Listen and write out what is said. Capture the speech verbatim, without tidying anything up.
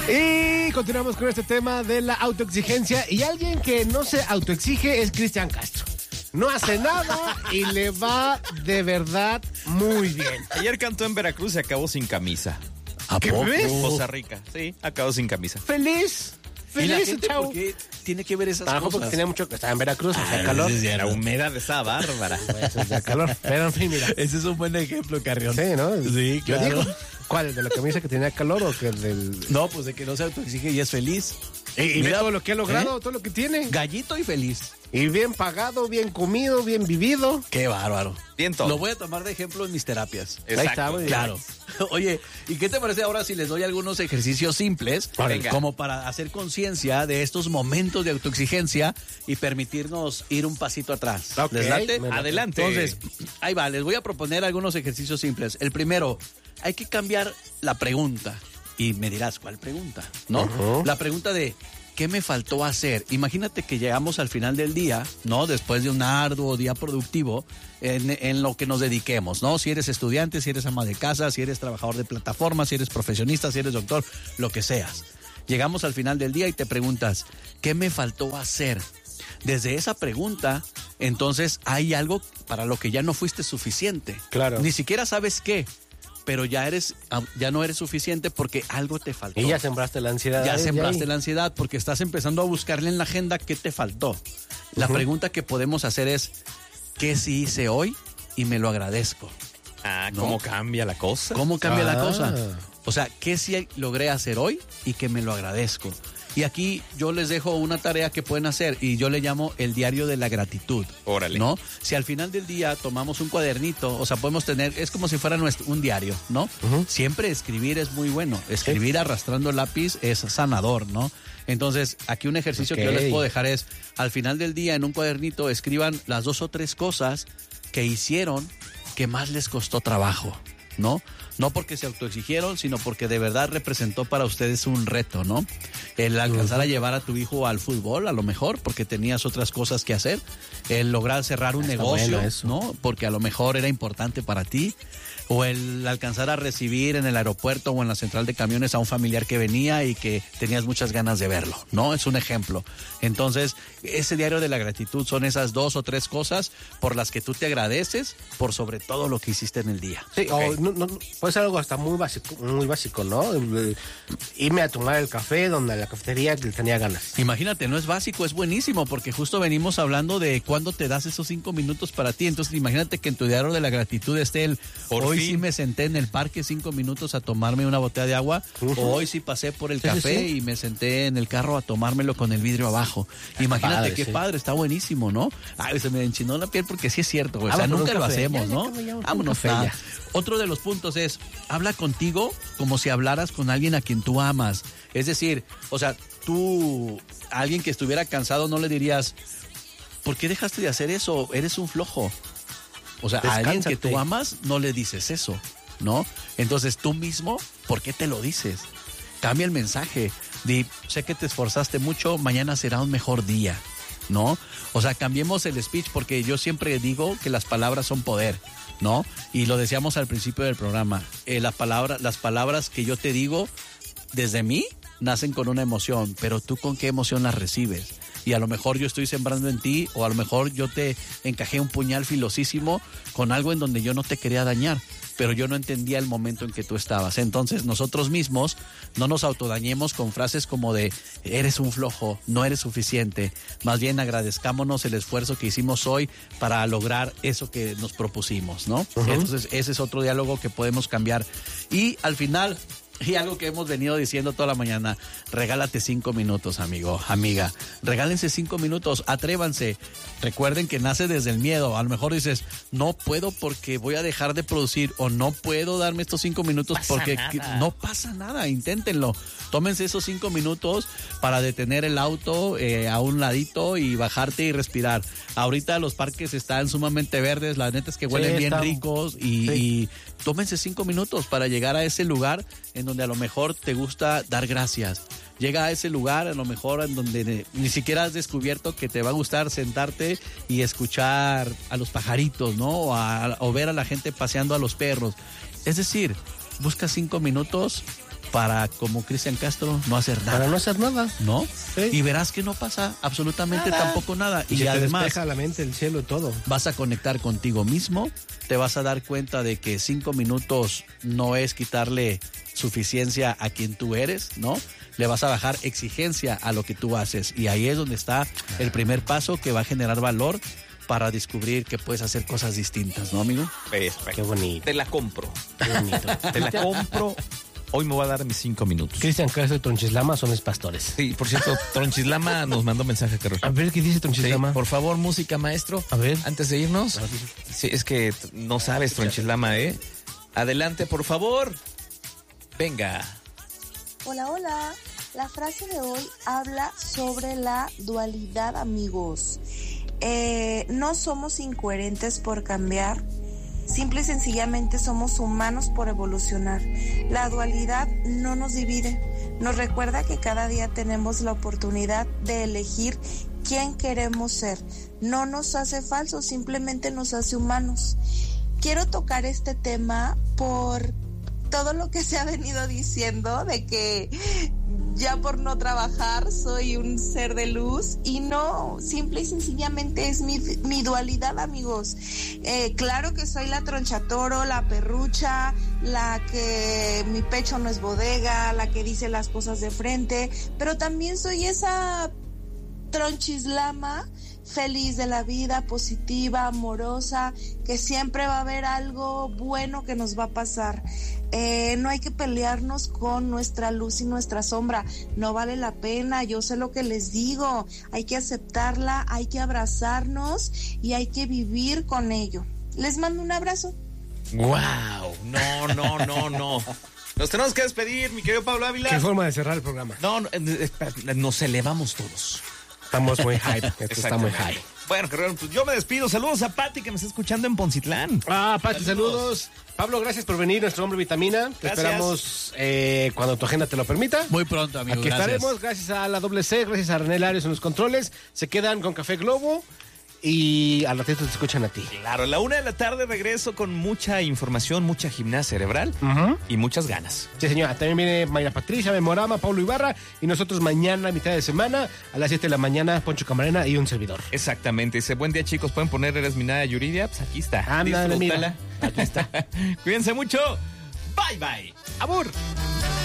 Y continuamos con este tema de la autoexigencia. Y alguien que no se autoexige es Cristian Castro. No hace nada y le va de verdad muy bien. Ayer cantó en Veracruz y acabó sin camisa. ¿A poco? Poza Rica, sí, acabó sin camisa. Feliz. ¿Y la Feliz, gente chavo. por qué tiene que ver esas A lo mejor cosas? porque tenía mucho que estaba en Veracruz, hacía Ah, calor. ese ya era humedad esa bárbara. Pues, hacía calor. Pero en fin, mira. Ese es un buen ejemplo, Carrión. Sí, ¿no? Sí, Yo claro. digo, ¿cuál? ¿De la camisa que tenía calor o que el del...? No, pues de que no se autoexige y es feliz. Y, y ve Mira, todo lo que ha logrado, ¿eh? todo lo que tiene. Gallito y feliz. Y bien pagado, bien comido, bien vivido. Qué bárbaro. Bien todo. Lo voy a tomar de ejemplo en mis terapias. Exacto. Ahí está, muy bien. Claro. Oye, ¿y qué te parece ahora si les doy algunos ejercicios simples Venga. como para hacer conciencia de estos momentos de autoexigencia y permitirnos ir un pasito atrás? Ok, ¿Les late? me late. Adelante. Entonces, ahí va, les voy a proponer algunos ejercicios simples. El primero, hay que cambiar la pregunta. Y me dirás, ¿cuál pregunta? ¿No? Ujú. La pregunta de, ¿qué me faltó hacer? Imagínate que llegamos al final del día, ¿no? Después de un arduo día productivo, en, en lo que nos dediquemos, ¿no? Si eres estudiante, si eres ama de casa, si eres trabajador de plataforma, si eres profesionista, si eres doctor, lo que seas. Llegamos al final del día y te preguntas, ¿qué me faltó hacer? Desde esa pregunta, entonces hay algo para lo que ya no fuiste suficiente. Claro. Ni siquiera sabes qué, pero ya eres, ya no eres suficiente porque algo te faltó. Y ya sembraste la ansiedad. Ya ahí, sembraste ahí. la ansiedad porque estás empezando a buscarle en la agenda qué te faltó. La Ujú. pregunta que podemos hacer es, ¿qué sí hice hoy y me lo agradezco? Ah, ¿no? ¿cómo cambia la cosa? ¿Cómo cambia la Ah. cosa? O sea, ¿qué sí logré hacer hoy y que me lo agradezco? Y aquí yo les dejo una tarea que pueden hacer y yo le llamo el diario de la gratitud. Órale. ¿No? Si al final del día tomamos un cuadernito, o sea, podemos tener, es como si fuera nuestro, un diario, ¿no? Ujú. Siempre escribir es muy bueno. Escribir arrastrando el lápiz es sanador, ¿no? Entonces, aquí un ejercicio Ok. que yo les puedo dejar es, al final del día en un cuadernito escriban las dos o tres cosas que hicieron que más les costó trabajo, ¿no? No porque se autoexigieron, sino porque de verdad representó para ustedes un reto, ¿no? El alcanzar a llevar a tu hijo al fútbol, a lo mejor, porque tenías otras cosas que hacer. El lograr cerrar un Está negocio, bueno eso. ¿no? Porque a lo mejor era importante para ti. O el alcanzar a recibir en el aeropuerto o en la central de camiones a un familiar que venía y que tenías muchas ganas de verlo, ¿no? Es un ejemplo. Entonces, ese diario de la gratitud son esas dos o tres cosas por las que tú te agradeces por sobre todo lo que hiciste en el día. Sí, Ok. o no, no, puede ser algo hasta muy básico, muy básico, ¿no? Eh, Irme a tomar el café donde la cafetería que tenía ganas. Imagínate, no es básico, es buenísimo, porque justo venimos hablando de cuándo te das esos cinco minutos para ti. Entonces, imagínate que en tu diario de la gratitud esté el Por hoy fin. sí me senté en el parque cinco minutos a tomarme una botella de agua, Ujú. o hoy sí pasé por el Sí, sí, café sí. y me senté en el carro a tomármelo con el vidrio abajo. Imagínate padre, qué sí. padre, está buenísimo, ¿no? Ay, se me enchinó la piel porque sí es cierto, güey. O sea, Vámonos por nunca un lo café. hacemos, Ya, ya, ¿no? ya, ya, un Vámonos, café, nada. ya. Otro de los puntos es, habla contigo como si hablaras con alguien a quien tú amas. Es decir, o sea, tú, a alguien que estuviera cansado no le dirías, ¿por qué dejaste de hacer eso? Eres un flojo. O sea, a alguien que Descánsate. tú amas no le dices eso, ¿no? Entonces tú mismo, ¿por qué te lo dices? Cambia el mensaje. Di, sé que te esforzaste mucho, mañana será un mejor día, ¿no? O sea, cambiemos el speech porque yo siempre digo que las palabras son poder, ¿no? Y lo decíamos al principio del programa, eh, la palabra, las palabras que yo te digo desde mí nacen con una emoción, pero tú con qué emoción las recibes. Y a lo mejor yo estoy sembrando en ti, o a lo mejor yo te encajé un puñal filosísimo con algo en donde yo no te quería dañar, pero yo no entendía el momento en que tú estabas. Entonces nosotros mismos no nos autodañemos con frases como de eres un flojo, no eres suficiente. Más bien agradezcámonos el esfuerzo que hicimos hoy para lograr eso que nos propusimos, ¿no? Uh-huh. Entonces ese es otro diálogo que podemos cambiar. Y al final... Y algo que hemos venido diciendo toda la mañana, regálate cinco minutos, amigo, amiga. Regálense cinco minutos, atrévanse. Recuerden que nace desde el miedo. A lo mejor dices, no puedo porque voy a dejar de producir, o no puedo darme estos cinco minutos Pasa porque nada. que- no pasa nada. Inténtenlo. Tómense esos cinco minutos para detener el auto eh, a un ladito y bajarte y respirar. Ahorita los parques están sumamente verdes, la neta es que huelen Sí, bien están- ricos y, sí. y tómense cinco minutos para llegar a ese lugar en donde a lo mejor te gusta dar gracias. Llega a ese lugar a lo mejor en donde ni siquiera has descubierto que te va a gustar sentarte y escuchar a los pajaritos, ¿no? O, a- o ver a la gente paseando a los perros. Es decir, busca cinco minutos para, como Cristian Castro, no hacer nada. Para no hacer nada. ¿No? Sí. Y verás que no pasa absolutamente Nada. tampoco nada. Y, Y, se te además despeja la mente, el cielo y todo. vas a conectar contigo mismo, te vas a dar cuenta de que cinco minutos no es quitarle suficiencia a quien tú eres, ¿no? Le vas a bajar exigencia a lo que tú haces. Y ahí es donde está el primer paso que va a generar valor para descubrir que puedes hacer cosas distintas, ¿no, amigo? Perfecto. Qué bonito. Te la compro. Qué bonito. Te la compro. Hoy me voy a dar mis cinco minutos. Cristian Castro y Tronchislama son mis pastores. Sí, por cierto, Tronchislama nos mandó mensaje, Carlos. A ver, ¿qué dice Sí, Tronchislama? por favor, música, maestro. A ver. Antes de irnos. Sí, es que t- no sabes, Tronchislama, ¿eh? Adelante, por favor. Venga. Hola, hola. La frase de hoy habla sobre la dualidad, amigos. Eh, no somos incoherentes por cambiar, simple y sencillamente somos humanos por evolucionar. La dualidad no nos divide, nos recuerda que cada día tenemos la oportunidad de elegir quién queremos ser. No nos hace falsos, simplemente nos hace humanos. Quiero tocar este tema por todo lo que se ha venido diciendo de que ya por no trabajar soy un ser de luz, y no, simple y sencillamente es mi, mi dualidad, amigos. Eh, claro que soy la tronchatoro, la perrucha, la que mi pecho no es bodega, la que dice las cosas de frente, pero también soy esa Tronchislama feliz de la vida, positiva, amorosa, que siempre va a haber algo bueno que nos va a pasar. Eh, no hay que pelearnos con nuestra luz y nuestra sombra, no vale la pena, yo sé lo que les digo, hay que aceptarla, hay que abrazarnos y hay que vivir con ello. Les mando un abrazo. ¡Wow! No, no, no, no. Nos tenemos que despedir, mi querido Pablo Ávila. Qué forma de cerrar el programa. No, no, eh, espera, nos elevamos todos. Estamos muy hype. Esto está muy hype. Bueno, Guerrero, pues yo me despido. Saludos a Pati, que me está escuchando en Poncitlán. Ah, Pati, saludos. Pablo, gracias por venir, nuestro hombre vitamina. Te Gracias. esperamos eh, cuando tu agenda te lo permita. Muy pronto, amigo. Aquí gracias. estaremos, gracias a la doble C, gracias a René Larios en los controles. Se quedan con Café Globo y al ratito te escuchan a ti. Claro, a la una de la tarde regreso con mucha información, mucha gimnasia cerebral Ujú. y muchas ganas. Sí, señora. También viene Mayra Patricia, Memorama, Pablo Ibarra y nosotros mañana, mitad de semana, a las siete de la mañana, Poncho Camarena y un servidor. Exactamente. Dice, buen día, chicos. ¿Pueden poner Eres mi nada Yuridia? Pues aquí está. Ándale, Disfrútala. mira. Aquí está. Cuídense mucho. Bye, bye. ¡Abur!